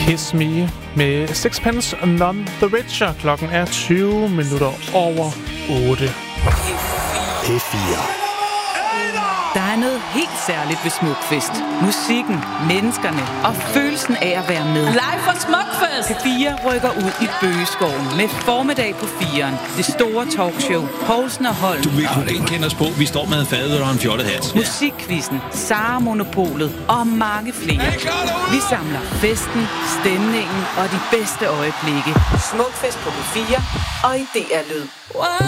Kiss Me med Sixpence None the Richer. Klokken er 20 minutter over 8. P4. Der er noget helt særligt ved Smukfest. Musikken, menneskerne og følelsen af at være med. Live fra Smukfest! P4 rykker ud i Bøgeskoven med formiddag på 4'eren. Det store talkshow, Poulsen og Holm. Du vil ikke kende os på. Vi står med en fadøl og en fjollet hat. Musikquizzen, Sara Monopolet og mange flere. Vi samler festen, stemningen og de bedste øjeblikke. Smukfest på P4 og i DR Lyd.